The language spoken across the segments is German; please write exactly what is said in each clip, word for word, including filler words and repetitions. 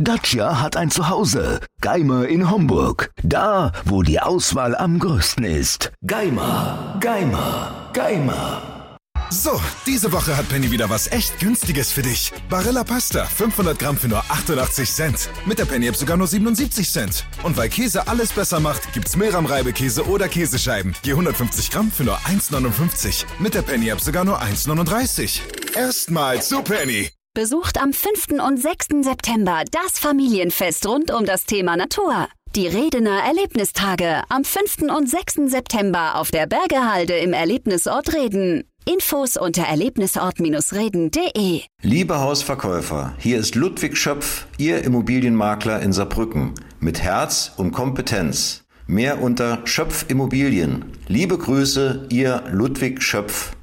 Dacia hat ein Zuhause. Geimer in Homburg. Da, wo die Auswahl am größten ist. Geimer, Geimer, Geimer. So, diese Woche hat Penny wieder was echt Günstiges für dich. Barilla Pasta, fünfhundert Gramm für nur achtundachtzig Cent. Mit der Penny-App sogar nur siebenundsiebzig Cent. Und weil Käse alles besser macht, gibt's Milram-Reibekäse oder Käsescheiben. Je hundertfünfzig Gramm für nur eins neunundfünfzig. Mit der Penny-App sogar nur eins neununddreißig. Erstmal zu Penny. Besucht am fünften und sechsten September das Familienfest rund um das Thema Natur. Die Redener Erlebnistage am fünften und sechsten September auf der Bergehalde im Erlebnisort Reden. Infos unter erlebnisort reden punkt de. Liebe Hausverkäufer, hier ist Ludwig Schöpf, Ihr Immobilienmakler in Saarbrücken. Mit Herz und Kompetenz. Mehr unter Schöpf Immobilien. Liebe Grüße, Ihr Ludwig Schöpf.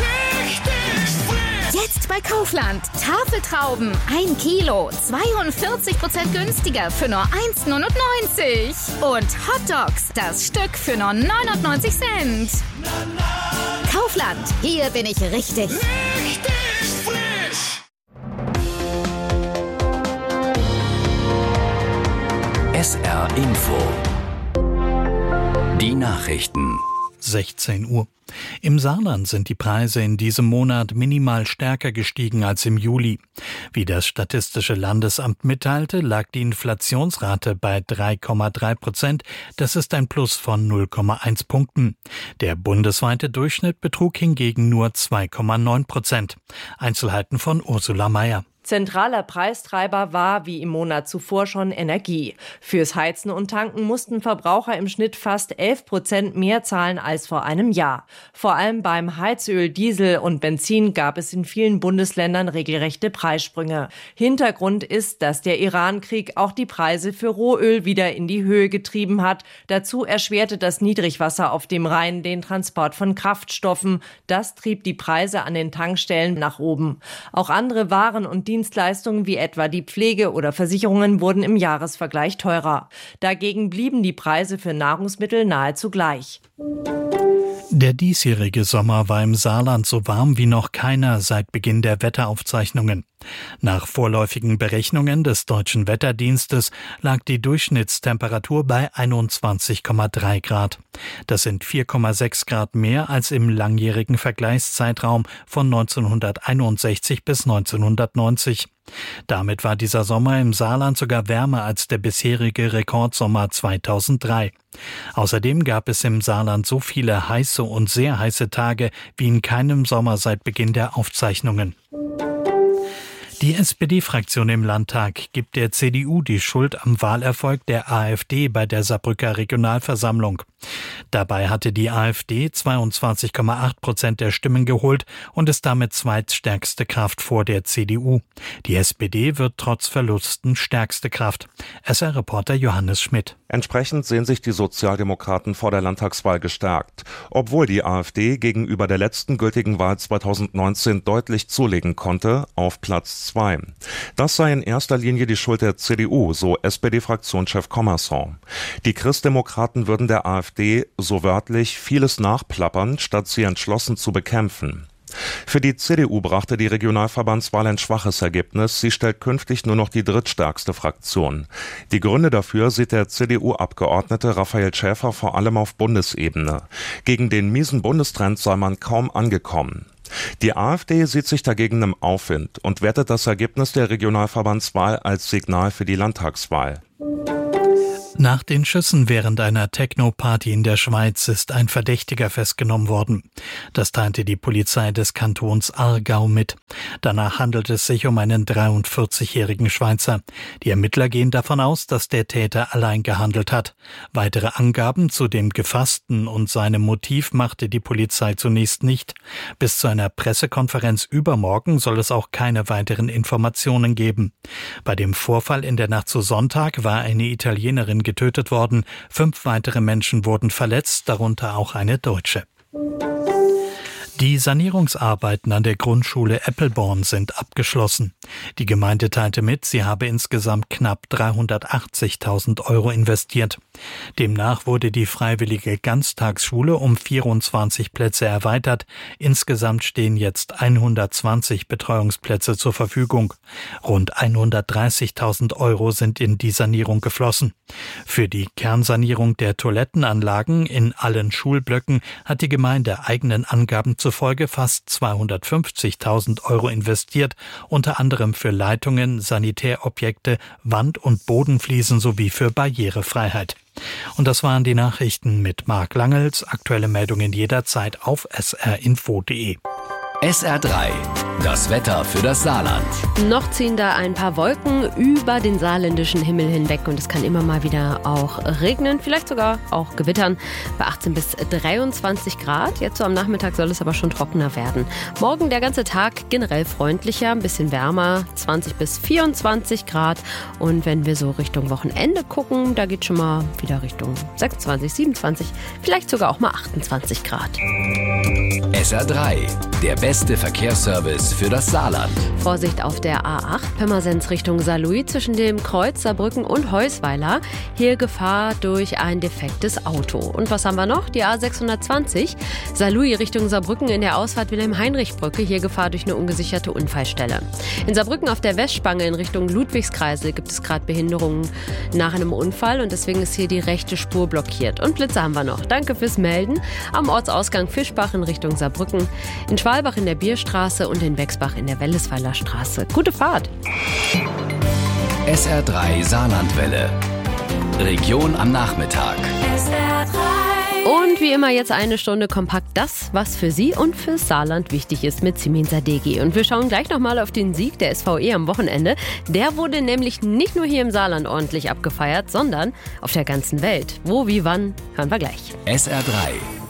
Jetzt bei Kaufland. Tafeltrauben, ein Kilo, zweiundvierzig Prozent günstiger für nur eins neunundneunzig. Und Hotdogs, das Stück für nur neunundneunzig Cent. Kaufland, hier bin ich richtig. Richtig frisch. S R Info. Die Nachrichten. sechzehn Uhr. Im Saarland sind die Preise in diesem Monat minimal stärker gestiegen als im Juli. Wie das Statistische Landesamt mitteilte, lag die Inflationsrate bei drei Komma drei Prozent. Das ist ein Plus von null Komma eins Punkten. Der bundesweite Durchschnitt betrug hingegen nur zwei Komma neun Prozent. Einzelheiten von Ursula Mayer. Zentraler Preistreiber war, wie im Monat zuvor schon, Energie. Fürs Heizen und Tanken mussten Verbraucher im Schnitt fast elf Prozent mehr zahlen als vor einem Jahr. Vor allem beim Heizöl, Diesel und Benzin gab es in vielen Bundesländern regelrechte Preissprünge. Hintergrund ist, dass der Iran-Krieg auch die Preise für Rohöl wieder in die Höhe getrieben hat. Dazu erschwerte das Niedrigwasser auf dem Rhein den Transport von Kraftstoffen. Das trieb die Preise an den Tankstellen nach oben. Auch andere Waren und Dienstleistungen wie etwa die Pflege oder Versicherungen wurden im Jahresvergleich teurer. Dagegen blieben die Preise für Nahrungsmittel nahezu gleich. Der diesjährige Sommer war im Saarland so warm wie noch keiner seit Beginn der Wetteraufzeichnungen. Nach vorläufigen Berechnungen des Deutschen Wetterdienstes lag die Durchschnittstemperatur bei einundzwanzig Komma drei Grad. Das sind vier Komma sechs Grad mehr als im langjährigen Vergleichszeitraum von neunzehnhunderteinundsechzig bis neunzehnhundertneunzig. Damit war dieser Sommer im Saarland sogar wärmer als der bisherige Rekordsommer zweitausenddrei. Außerdem gab es im Saarland so viele heiße und sehr heiße Tage wie in keinem Sommer seit Beginn der Aufzeichnungen. Die S P D-Fraktion im Landtag gibt der C D U die Schuld am Wahlerfolg der AfD bei der Saarbrücker Regionalversammlung. Dabei hatte die AfD zweiundzwanzig Komma acht Prozent der Stimmen geholt und ist damit zweitstärkste Kraft vor der C D U. Die S P D wird trotz Verlusten stärkste Kraft. S R-Reporter Johannes Schmidt. Entsprechend sehen sich die Sozialdemokraten vor der Landtagswahl gestärkt, obwohl die AfD gegenüber der letzten gültigen Wahl zweitausendneunzehn deutlich zulegen konnte, auf Platz zwei. Das sei in erster Linie die Schuld der C D U, so S P D-Fraktionschef Commerson. Die Christdemokraten würden der AfD, so wörtlich, vieles nachplappern, statt sie entschlossen zu bekämpfen. Für die C D U brachte die Regionalverbandswahl ein schwaches Ergebnis. Sie stellt künftig nur noch die drittstärkste Fraktion. Die Gründe dafür sieht der C D U-Abgeordnete Raphael Schäfer vor allem auf Bundesebene. Gegen den miesen Bundestrend sei man kaum angekommen. Die AfD sieht sich dagegen im Aufwind und wertet das Ergebnis der Regionalverbandswahl als Signal für die Landtagswahl. Nach den Schüssen während einer Techno-Party in der Schweiz ist ein Verdächtiger festgenommen worden. Das teilte die Polizei des Kantons Aargau mit. Danach handelt es sich um einen dreiundvierzigjährigen Schweizer. Die Ermittler gehen davon aus, dass der Täter allein gehandelt hat. Weitere Angaben zu dem Gefassten und seinem Motiv machte die Polizei zunächst nicht. Bis zu einer Pressekonferenz übermorgen soll es auch keine weiteren Informationen geben. Bei dem Vorfall in der Nacht zu Sonntag war eine Italienerin getötet worden. Fünf weitere Menschen wurden verletzt, darunter auch eine Deutsche. Die Sanierungsarbeiten an der Grundschule Eppelborn sind abgeschlossen. Die Gemeinde teilte mit, sie habe insgesamt knapp dreihundertachtzigtausend Euro investiert. Demnach wurde die freiwillige Ganztagsschule um vierundzwanzig Plätze erweitert. Insgesamt stehen jetzt hundertzwanzig Betreuungsplätze zur Verfügung. Rund hundertdreißigtausend Euro sind in die Sanierung geflossen. Für die Kernsanierung der Toilettenanlagen in allen Schulblöcken hat die Gemeinde eigenen Angaben zufolge fast zweihundertfünfzigtausend Euro investiert, unter anderem für Leitungen, Sanitärobjekte, Wand- und Bodenfliesen sowie für Barrierefreiheit. Und das waren die Nachrichten mit Marc Langels. Aktuelle Meldungen jederzeit auf s r info punkt d e. S R drei, das Wetter für das Saarland. Noch ziehen da ein paar Wolken über den saarländischen Himmel hinweg und es kann immer mal wieder auch regnen, vielleicht sogar auch gewittern bei achtzehn bis dreiundzwanzig Grad. Jetzt so am Nachmittag soll es aber schon trockener werden. Morgen der ganze Tag generell freundlicher, ein bisschen wärmer, zwanzig bis vierundzwanzig Grad. Und wenn wir so Richtung Wochenende gucken, da geht schon mal wieder Richtung sechsundzwanzig, siebenundzwanzig, vielleicht sogar auch mal achtundzwanzig Grad. S R drei, der beste Verkehrsservice für das Saarland. Vorsicht auf der A acht, Pirmasens Richtung Saarlouis zwischen dem Kreuz Saarbrücken und Heusweiler. Hier Gefahr durch ein defektes Auto. Und was haben wir noch? Die A sechshundertzwanzig, Saarlouis Richtung Saarbrücken in der Ausfahrt Wilhelm-Heinrich-Brücke. Hier Gefahr durch eine ungesicherte Unfallstelle. In Saarbrücken auf der Westspange in Richtung Ludwigskreisel gibt es gerade Behinderungen nach einem Unfall und deswegen ist hier die rechte Spur blockiert. Und Blitze haben wir noch. Danke fürs Melden. Am Ortsausgang Fischbach in Richtung Saarbrücken, in Schwalbach in der Bierstraße und in Wexbach in der Wellesweiler Straße. Gute Fahrt! S R drei Saarlandwelle. Region am Nachmittag. S R drei. Und wie immer jetzt eine Stunde kompakt das, was für Sie und fürs Saarland wichtig ist mit Simin Sadeghi. Und wir schauen gleich nochmal auf den Sieg der S V E am Wochenende. Der wurde nämlich nicht nur hier im Saarland ordentlich abgefeiert, sondern auf der ganzen Welt. Wo, wie, wann, hören wir gleich. S R drei